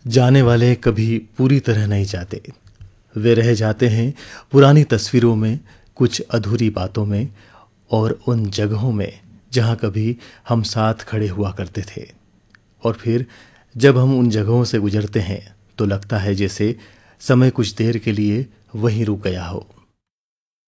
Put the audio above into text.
जाने वाले कभी पूरी तरह नहीं जाते, वे रह जाते हैं पुरानी तस्वीरों में, कुछ अधूरी बातों में और उन जगहों में जहाँ कभी हम साथ खड़े हुआ करते थे। और फिर जब हम उन जगहों से गुजरते हैं तो लगता है जैसे समय कुछ देर के लिए वहीं रुक गया हो।